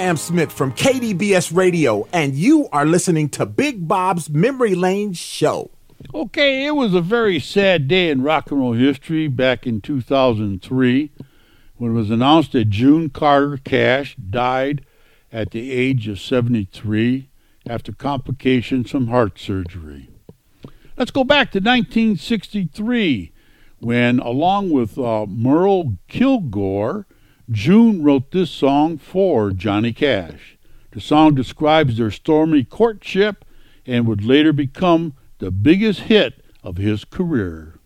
Sam Smith from KDBS Radio, and you are listening to Big Bob's Memory Lane Show. Okay, it was a very sad day in rock and roll history back in 2003 when it was announced that June Carter Cash died at the age of 73 after complications from heart surgery. Let's go back to 1963 when, along with Merle Kilgore, June wrote this song for Johnny Cash. The song describes their stormy courtship and would later become the biggest hit of his career.